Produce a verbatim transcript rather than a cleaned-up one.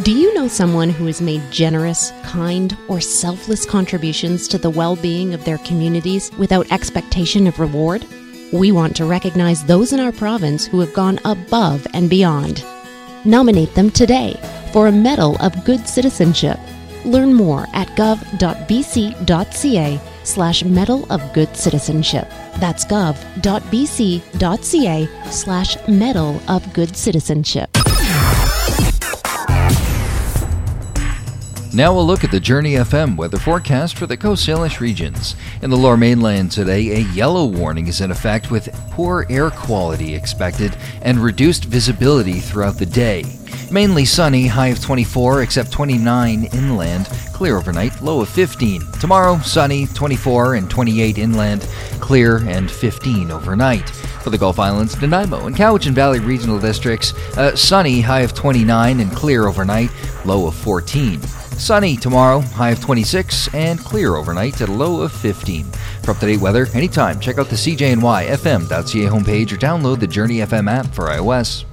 Do you know someone who has made generous, kind, or selfless contributions to the well-being of their communities without expectation of reward? We want to recognize those in our province who have gone above and beyond. Nominate them today for a Medal of Good Citizenship. Learn more at gov.bc.ca slash Medal of Good Citizenship. That's gov.bc.ca slash Medal of Good Citizenship. Now we'll look at the Journey F M weather forecast for the Coast Salish regions. In the Lower Mainland today, a yellow warning is in effect with poor air quality expected and reduced visibility throughout the day. Mainly sunny, high of twenty-four, except twenty-nine inland, clear overnight, low of fifteen. Tomorrow, sunny, twenty-four and twenty-eight inland, clear and fifteen overnight. For the Gulf Islands, Nanaimo and Cowichan Valley regional districts, uh, sunny, high of twenty-nine and clear overnight, low of fourteen. Sunny tomorrow, high of twenty-six, and clear overnight at a low of fifteen. For up-to-date weather, anytime, check out the C J N Y F M dot C A homepage or download the Journey F M app for iOS.